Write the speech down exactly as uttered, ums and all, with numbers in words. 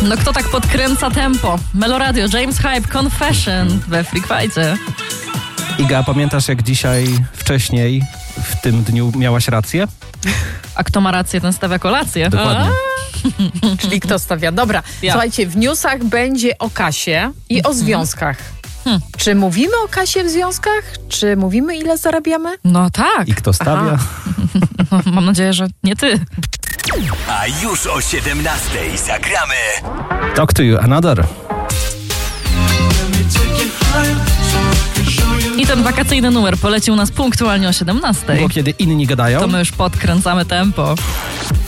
No kto tak podkręca tempo? Meloradio, James Hype, Confession we Freak Fight'cie. Iga, pamiętasz jak dzisiaj wcześniej w tym dniu miałaś rację? A kto ma rację, ten stawia kolację. Dokładnie. Czyli kto stawia? Dobra, Ja. słuchajcie, w newsach będzie o kasie i o związkach. Hmm. Czy mówimy o kasie w związkach? Czy mówimy, ile zarabiamy? No tak. I kto stawia? No, mam nadzieję, że nie ty. A już o siedemnastej zagramy Talk to you, another. I ten wakacyjny numer polecił nas punktualnie o siedemnastej. Bo kiedy inni gadają, To my już podkręcamy tempo.